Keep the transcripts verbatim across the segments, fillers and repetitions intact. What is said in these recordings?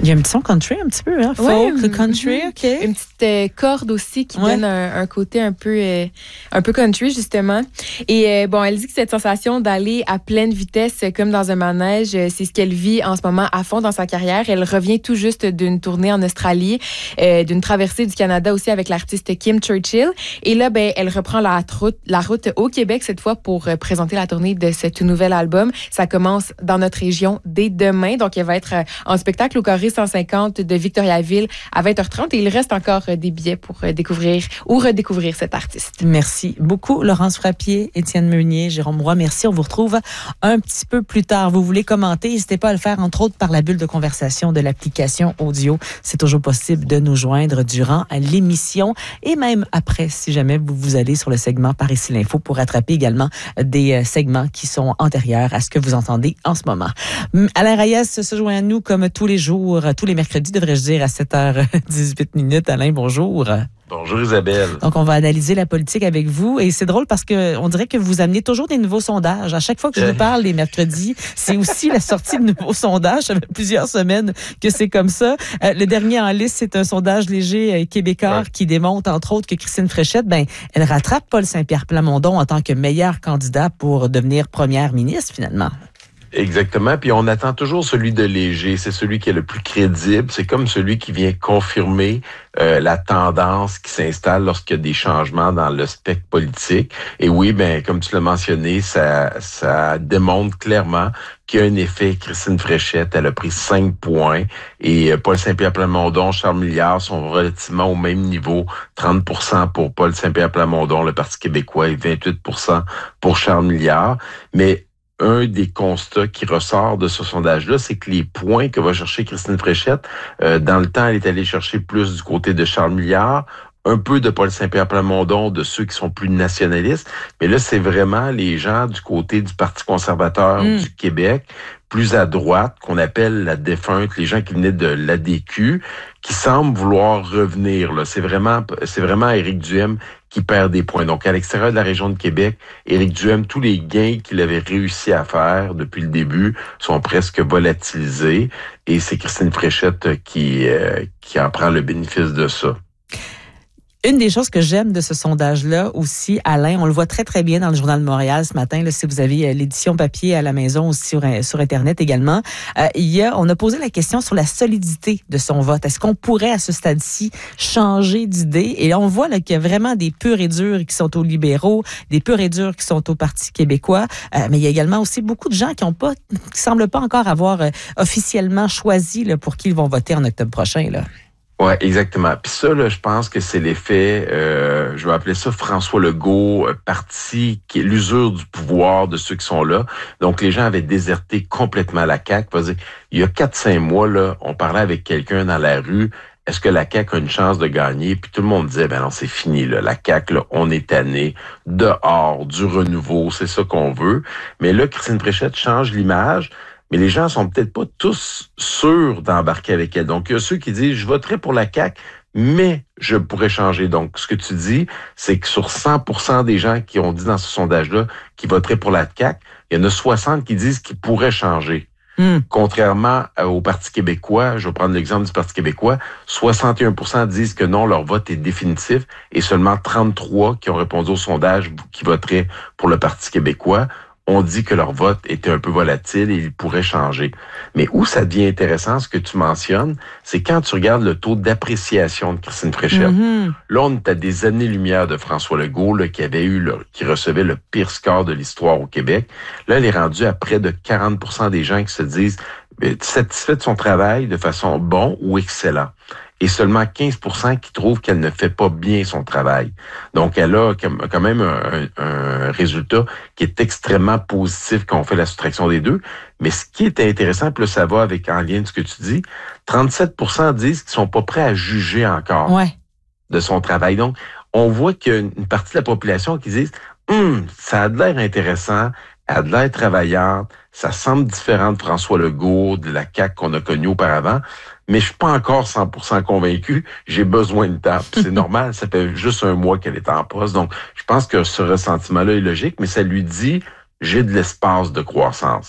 Il y a un petit son country un petit peu, hein? Folk, ouais, country, mm-hmm. OK. Une petite euh, corde aussi qui ouais. donne un, un côté un peu, euh, un peu country, justement. Et euh, bon, elle dit que cette sensation d'aller à pleine vitesse, comme dans un manège, c'est ce qu'elle vit en ce moment à fond dans sa carrière. Elle revient tout juste d'une tournée en Australie, euh, d'une traversée du Canada aussi avec l'artiste Kim Churchill. Et là, ben, elle reprend la route, la route au Québec cette fois pour euh, présenter la tournée de ce tout nouvel album. Ça commence dans notre région dès demain. Donc, elle va être euh, en spectacle au Carré cent cinquante de Victoriaville à vingt heures trente et il reste encore euh, des billets pour euh, découvrir ou redécouvrir cet artiste. Merci beaucoup, Laurence Frappier, Étienne Meunier, Jérôme Roy. Merci. On vous retrouve un petit peu plus tard. Vous voulez commenter? N'hésitez pas à le faire, entre autres, par la bulle de conversation de l'application audio. C'est toujours possible de nous joindre durant l'émission et même après, si jamais vous, vous allez sur le segment Par ici l'info pour rattraper également des euh, segments qui sont antérieurs à ce que vous entendez en ce moment. Alain Reyes se joint à nous comme tous les jours, tous les mercredis, devrais-je dire, à sept heures dix-huit minutes. Alain, bonjour. Bonjour Isabelle. Donc, on va analyser la politique avec vous. Et c'est drôle parce que on dirait que vous amenez toujours des nouveaux sondages. À chaque fois que je vous parle les mercredis, c'est aussi la sortie de nouveaux sondages. Ça fait plusieurs semaines que c'est comme ça. Euh, le dernier en liste, c'est un sondage léger euh, québécois ouais. qui démontre, entre autres, que Christine Fréchette, ben, elle rattrape Paul Saint-Pierre Plamondon en tant que meilleur candidat pour devenir première ministre, finalement. Exactement. Puis on attend toujours celui de léger. C'est celui qui est le plus crédible. C'est comme celui qui vient confirmer euh, la tendance qui s'installe lorsqu'il y a des changements dans le spectre politique. Et oui, ben comme tu l'as mentionné, ça, ça démontre clairement qu'il y a un effet. Christine Fréchette, elle a pris cinq points. Et euh, Paul Saint-Pierre Plamondon, Charles Milliard sont relativement au même niveau. trente pour cent pour Paul Saint-Pierre Plamondon, le Parti québécois, et vingt-huit pour cent pour Charles Milliard. Mais un des constats qui ressort de ce sondage-là, c'est que les points que va chercher Christine Fréchette, euh, dans le temps, elle est allée chercher plus du côté de Charles Milliard, un peu de Paul Saint-Pierre Plamondon, de ceux qui sont plus nationalistes. Mais là, c'est vraiment les gens du côté du Parti conservateur mmh. du Québec, plus à droite, qu'on appelle la défunte, les gens qui venaient de l'A D Q, qui semblent vouloir revenir. Là, c'est vraiment, c'est vraiment Éric Duhem qui perd des points. Donc, à l'extérieur de la région de Québec, Éric Duhem, tous les gains qu'il avait réussi à faire depuis le début sont presque volatilisés. Et c'est Christine Fréchette qui, euh, qui en prend le bénéfice de ça. Une des choses que j'aime de ce sondage-là aussi, Alain, on le voit très, très bien dans le Journal de Montréal ce matin, là, si vous avez l'édition papier à la maison ou sur, sur Internet également, euh, il y a, on a posé la question sur la solidité de son vote. Est-ce qu'on pourrait, à ce stade-ci, changer d'idée? Et là, on voit là, qu'il y a vraiment des purs et durs qui sont aux libéraux, des purs et durs qui sont au Parti québécois, euh, mais il y a également aussi beaucoup de gens qui ont pas, qui semblent pas encore avoir euh, officiellement choisi là, pour qui ils vont voter en octobre prochain, là. Ouais, exactement. Puis ça, là, je pense que c'est l'effet, euh, je vais appeler ça François Legault, euh, parti qui est l'usure du pouvoir de ceux qui sont là. Donc, les gens avaient déserté complètement la C A Q. Dire, il y a quatre, cinq mois, là, on parlait avec quelqu'un dans la rue. Est-ce que la C A Q a une chance de gagner? Puis tout le monde disait, ben non, c'est fini, là. La C A Q, là, on est tanné, dehors, du renouveau, c'est ça qu'on veut. Mais là, Christine Fréchette change l'image. Mais les gens sont peut-être pas tous sûrs d'embarquer avec elle. Donc, il y a ceux qui disent, je voterai pour la C A Q, mais je pourrais changer. Donc, ce que tu dis, c'est que sur cent pour cent des gens qui ont dit dans ce sondage-là qu'ils voteraient pour la C A Q, il y en a soixante qui disent qu'ils pourraient changer. Mm. Contrairement au Parti québécois, je vais prendre l'exemple du Parti québécois, soixante et un pour cent disent que non, leur vote est définitif et seulement trente-trois qui ont répondu au sondage qui voteraient pour le Parti québécois ont dit que leur vote était un peu volatile et il pourrait changer. Mais où ça devient intéressant, ce que tu mentionnes, c'est quand tu regardes le taux d'appréciation de Christine Fréchette. Mm-hmm. Là, on est à des années-lumière de François Legault, là, qui avait eu, le, qui recevait le pire score de l'histoire au Québec. Là, elle est rendue à près de quarante pour cent des gens qui se disent satisfaits de son travail de façon bon ou excellent. Et seulement quinze pour cent qui trouvent qu'elle ne fait pas bien son travail. Donc, elle a quand même un, un, un résultat qui est extrêmement positif quand on fait la soustraction des deux. Mais ce qui est intéressant, puis là, ça va avec en lien de ce que tu dis, trente-sept pour cent disent qu'ils sont pas prêts à juger encore ouais. de son travail. Donc, on voit qu'il y a une partie de la population qui dit hum, ça a de l'air intéressant, elle a de l'air travaillante, ça semble différent de François Legault, de la C A Q qu'on a connu auparavant. Mais je suis pas encore cent pour cent convaincu. J'ai besoin de temps. Puis c'est normal, ça fait juste un mois qu'elle est en poste. Donc, je pense que ce ressentiment-là est logique, mais ça lui dit, j'ai de l'espace de croissance.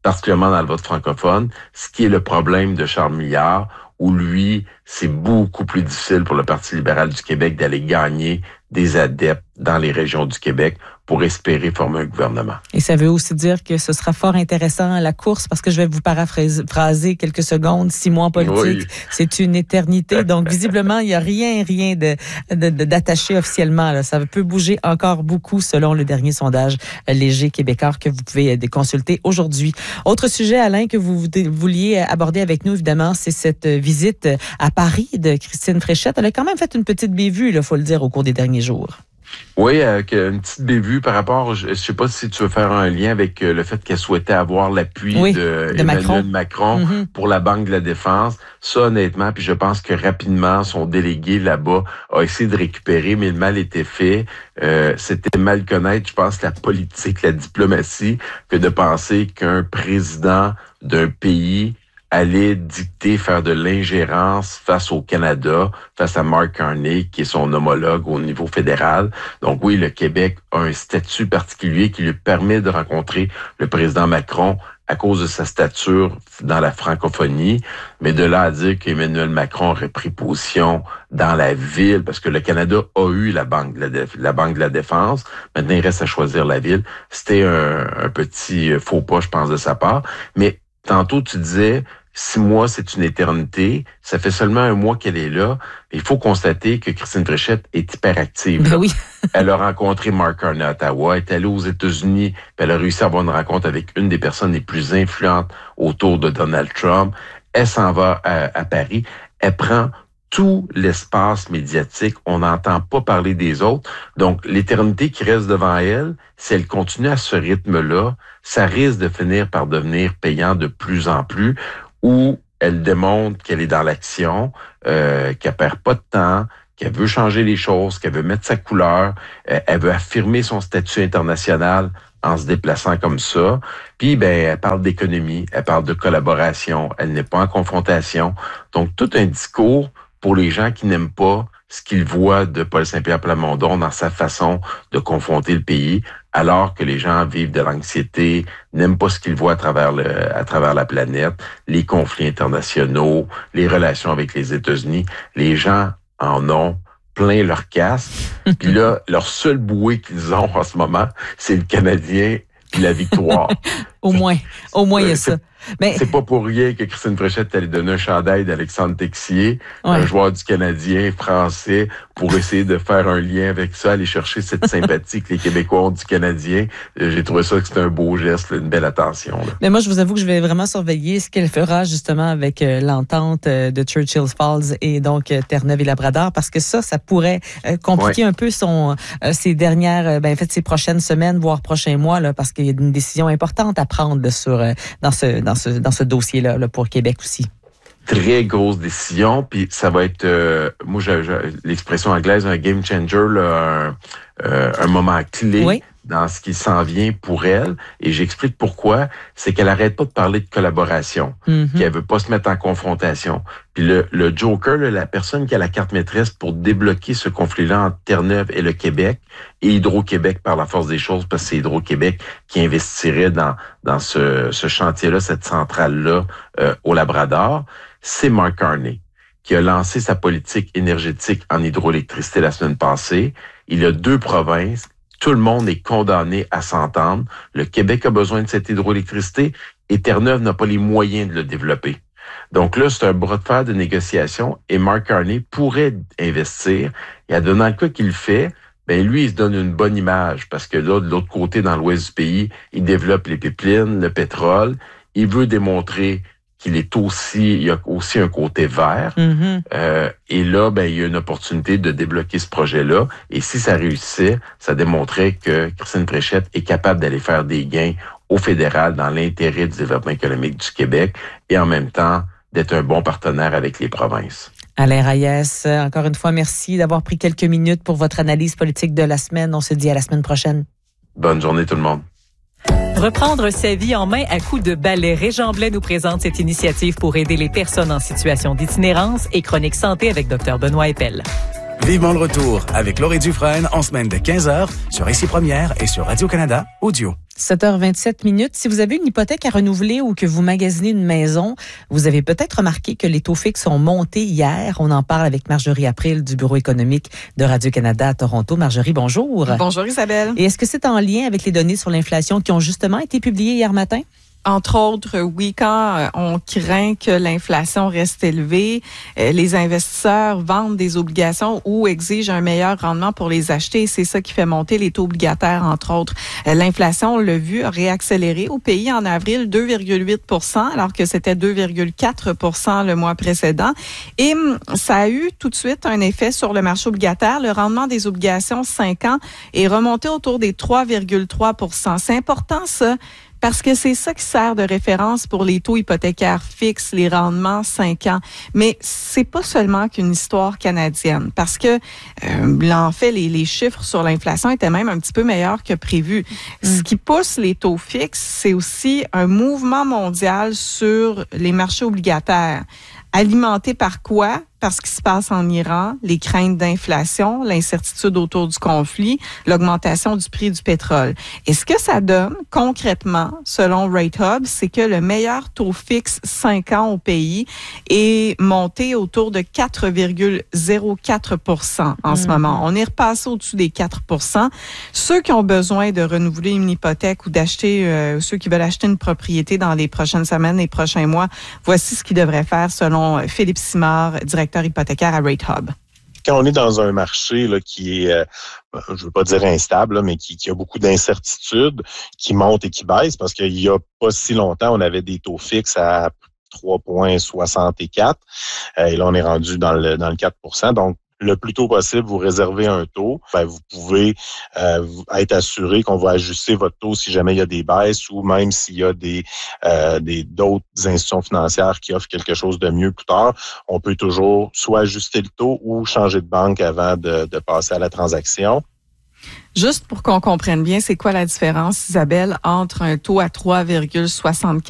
particulièrement dans le vote francophone, ce qui est le problème de Charles Milliard, où lui, c'est beaucoup plus difficile pour le Parti libéral du Québec d'aller gagner des adeptes dans les régions du Québec pour espérer former un gouvernement. Et ça veut aussi dire que ce sera fort intéressant la course, parce que je vais vous paraphraser quelques secondes, six mois en politique, oui. C'est une éternité. Donc, visiblement, il n'y a rien, rien de, de, de d'attaché officiellement. Là. Ça peut bouger encore beaucoup selon le dernier sondage léger québécois que vous pouvez consulter aujourd'hui. Autre sujet, Alain, que vous vouliez aborder avec nous, évidemment, c'est cette visite à Paris de Christine Fréchette. Elle a quand même fait une petite bévue, il faut le dire, au cours des derniers jours. Oui, avec une petite bévue par rapport, je ne sais pas si tu veux faire un lien avec le fait qu'elle souhaitait avoir l'appui oui, de, de Emmanuel Macron, Macron mm-hmm. pour la Banque de la Défense. Ça, honnêtement, puis je pense que rapidement, son délégué là-bas a essayé de récupérer, mais le mal était fait. Euh, c'était mal connaître, je pense, la politique, la diplomatie, que de penser qu'un président d'un pays allait dicter, faire de l'ingérence face au Canada, face à Mark Carney, qui est son homologue au niveau fédéral. Donc oui, le Québec a un statut particulier qui lui permet de rencontrer le président Macron à cause de sa stature dans la francophonie, mais de là à dire qu'Emmanuel Macron aurait pris position dans la ville, parce que le Canada a eu la Banque de la, Déf- la, Banque de la Défense, maintenant il reste à choisir la ville. C'était un, un petit faux pas, je pense, de sa part. Mais tantôt, tu disais... Six mois, c'est une éternité. Ça fait seulement un mois qu'elle est là. Il faut constater que Christine Fréchette est hyperactive. Ben oui. Elle a rencontré Mark Carney à Ottawa, elle est allée aux États-Unis, puis elle a réussi à avoir une rencontre avec une des personnes les plus influentes autour de Donald Trump. Elle s'en va à, à Paris. Elle prend tout l'espace médiatique. On n'entend pas parler des autres. Donc, l'éternité qui reste devant elle, si elle continue à ce rythme-là, ça risque de finir par devenir payant de plus en plus, où elle démontre qu'elle est dans l'action, euh, qu'elle perd pas de temps, qu'elle veut changer les choses, qu'elle veut mettre sa couleur, euh, elle veut affirmer son statut international en se déplaçant comme ça. Puis, ben, elle parle d'économie, elle parle de collaboration, elle n'est pas en confrontation. Donc, tout un discours pour les gens qui n'aiment pas ce qu'ils voient de Paul Saint-Pierre Plamondon dans sa façon de confronter le pays, alors que les gens vivent de l'anxiété, n'aiment pas ce qu'ils voient à travers le, à travers la planète, les conflits internationaux, les relations avec les États-Unis. Les gens en ont plein leur casque. Puis là, leur seul bouée qu'ils ont en ce moment, c'est le Canadien puis la victoire. Au moins, au moins il y a ça. Mais... C'est pas pour rien que Christine Fréchette allait donner un chandail d'Alexandre Texier, ouais. un joueur du Canadien français, pour essayer de faire un lien avec ça, aller chercher cette sympathie que les Québécois ont du Canadien. J'ai trouvé ça que c'était un beau geste, là, une belle attention. Là. Mais moi, je vous avoue que je vais vraiment surveiller ce qu'elle fera justement avec euh, l'entente euh, de Churchill Falls et donc euh, Terre-Neuve et Labrador, parce que ça, ça pourrait euh, compliquer ouais. un peu son euh, ses dernières, euh, ben en fait, ses prochaines semaines, voire prochains mois, là, parce qu'il y a une décision importante à prendre là, sur euh, dans ce dans ce dans ce dossier-là là, pour Québec aussi. Très grosse décision, puis ça va être, euh, moi, j'ai, j'ai, l'expression anglaise, un game changer, là, un, euh, un moment clé oui. dans ce qui s'en vient pour elle. Et j'explique pourquoi. C'est qu'elle arrête pas de parler de collaboration, mm-hmm. qu'elle veut pas se mettre en confrontation. Puis le, le joker, là, la personne qui a la carte maîtresse pour débloquer ce conflit-là entre Terre-Neuve et le Québec, et Hydro-Québec par la force des choses, parce que c'est Hydro-Québec qui investirait dans dans ce, ce chantier-là, cette centrale-là euh, au Labrador, c'est Mark Carney, qui a lancé sa politique énergétique en hydroélectricité la semaine passée. Il a deux provinces. Tout le monde est condamné à s'entendre. Le Québec a besoin de cette hydroélectricité et Terre-Neuve n'a pas les moyens de le développer. Donc là, c'est un bras de fer de négociation et Mark Carney pourrait investir. Et à donner le cas qu'il fait, ben lui, il se donne une bonne image parce que là, de l'autre côté, dans l'ouest du pays, il développe les pipelines, le pétrole. Il veut démontrer qu'il est aussi, il y a aussi un côté vert. Mm-hmm. Euh, et là, ben, il y a une opportunité de débloquer ce projet-là. Et si ça réussissait, ça démontrait que Christine Fréchette est capable d'aller faire des gains au fédéral dans l'intérêt du développement économique du Québec et en même temps d'être un bon partenaire avec les provinces. Alain Reyes, encore une fois, merci d'avoir pris quelques minutes pour votre analyse politique de la semaine. On se dit à la semaine prochaine. Bonne journée tout le monde. Reprendre sa vie en main à coups de balai. Régent Blais nous présente cette initiative pour aider les personnes en situation d'itinérance et Chronique Santé avec Dr Benoît Eppel. Vivement le retour avec Laurie Dufresne en semaine de quinze heures sur Ici Première et sur Radio-Canada Audio. sept heures vingt-sept minutes. Si vous avez une hypothèque à renouveler ou que vous magasinez une maison, vous avez peut-être remarqué que les taux fixes ont monté hier. On en parle avec Marjorie April du Bureau économique de Radio-Canada à Toronto. Marjorie, bonjour. Bonjour Isabelle. Et est-ce que c'est en lien avec les données sur l'inflation qui ont justement été publiées hier matin? Entre autres, oui, quand on craint que l'inflation reste élevée, les investisseurs vendent des obligations ou exigent un meilleur rendement pour les acheter. C'est ça qui fait monter les taux obligataires, entre autres. L'inflation, on l'a vu, a réaccéléré au pays en avril, deux virgule huit pour cent, alors que c'était deux virgule quatre pour cent le mois précédent. Et ça a eu tout de suite un effet sur le marché obligataire. Le rendement des obligations cinq ans est remonté autour des trois virgule trois pour cent. C'est important, ça, parce que c'est ça qui sert de référence pour les taux hypothécaires fixes, les rendements cinq ans. Mais c'est pas seulement qu'une histoire canadienne, parce que euh, en fait, les, les chiffres sur l'inflation étaient même un petit peu meilleurs que prévu. Mm. Ce qui pousse les taux fixes, c'est aussi un mouvement mondial sur les marchés obligataires. Alimenté par quoi? Par ce qui se passe en Iran, les craintes d'inflation, l'incertitude autour du conflit, l'augmentation du prix du pétrole. Et ce que ça donne concrètement, selon RateHub, c'est que le meilleur taux fixe cinq ans au pays est monté autour de quatre virgule zéro quatre pour cent en mmh. ce moment. On est repassé au-dessus des quatre pour cent. Ceux qui ont besoin de renouveler une hypothèque ou d'acheter, euh, ceux qui veulent acheter une propriété dans les prochaines semaines, les prochains mois, voici ce qu'ils devraient faire selon Philippe Simard, directeur hypothécaire à RateHub. Quand on est dans un marché là, qui est, euh, je ne veux pas dire instable, là, mais qui, qui a beaucoup d'incertitudes, qui monte et qui baisse, parce qu'il y a pas si longtemps, on avait des taux fixes à trois virgule soixante-quatre euh, et là, on est rendu dans le, dans le quatre pour cent. Donc, le plus tôt possible, vous réservez un taux. Ben, vous pouvez euh, être assuré qu'on va ajuster votre taux si jamais il y a des baisses ou même s'il y a des, euh, des d'autres institutions financières qui offrent quelque chose de mieux plus tard. On peut toujours soit ajuster le taux ou changer de banque avant de, de passer à la transaction. Juste pour qu'on comprenne bien, c'est quoi la différence, Isabelle, entre un taux à trois virgule soixante-quatre